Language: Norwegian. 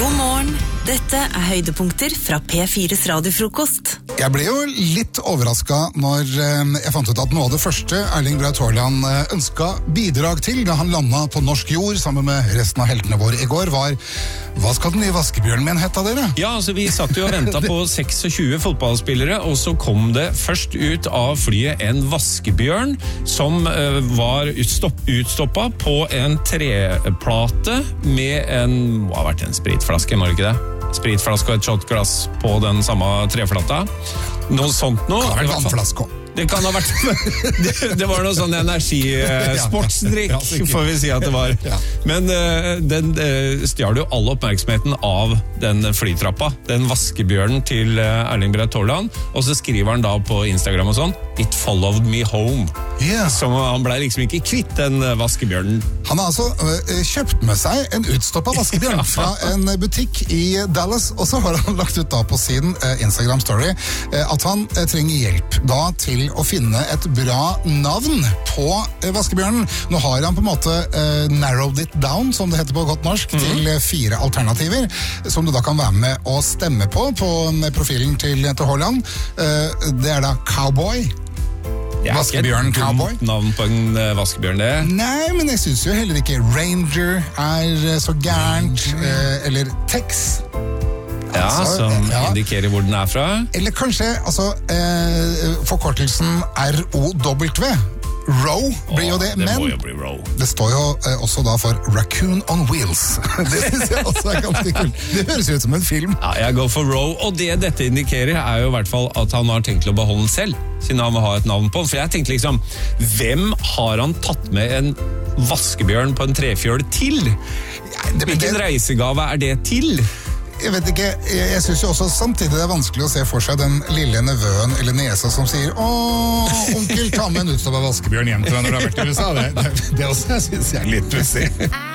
God morgen. Dette høydepunkter fra P4's radiofrokost. Jeg ble jo litt overrasket når jeg fant ut at noe av det første Erling Braut Haaland ønsket bidrag til da han landet på norsk jord sammen med resten av heltene våre i går var: hva skal den nye vaskebjørnen min hete, dere? Ja, altså vi satt jo og ventet på 26 fotballspillere, og så kom det først ut av flyet en vaskebjørn som var utstoppet på en treplate med hva har vært en spritflaske, var det ikke det? Spritflaske og et shotglass på den samme treflata. Noe sånt noe. Det kan ha vært vannflaske. Det kan ha vært det var noe sånn sportsdrikk, får vi si at det var. Men den stjal jo all oppmerksomheten av den flytrappa, den vaskebjørnen til Erling Braut Haaland, og så skriver han da på Instagram og sånn: "It followed me home." Så han ble liksom ikke kvitt den vaskebjørnen. Han har altså kjøpt med seg en utstoppet vaskebjørn fra en butikk i Dallas, og så har han lagt ut da på sin Instagram story at han trenger hjelp da til å finne et bra navn på vaskebjørnen. Nå har han på en måte narrowed it down, som det heter på godt norsk, til 4 alternativer, som du da kan være med å stemme på profilen til Haaland. Det er da Cowboy. Vaskebjørn Cowboy. Navn på en vaskebjørn, det? Nei, men jeg synes jo heller ikke Ranger er så gærent, eller Tex. Ja, som indikerer hvor den er fra. Eller kanskje forkortelsen ROW. Row blir jo det, men det står jo også da for Raccoon on Wheels. Det synes jeg også er ganske kult. Det høres ut som en film. Ja, jeg går for Row, og det dette indikerer er jo i hvert fall at han har tenkt å beholde den selv, siden han vil ha et navn på den. For jeg tenkte liksom, hvem har han tatt med en vaskebjørn på en trefjøl til? Hvilken reisegave er det til? Jeg vet ikke, jeg synes jo også samtidig det er vanskelig å se for seg den lille nevøen eller nesa som sier: «Åh, onkel, ta med en utstoppet vaskebjørn hjem til deg når du har vært i USA». Det også synes jeg er litt pussig.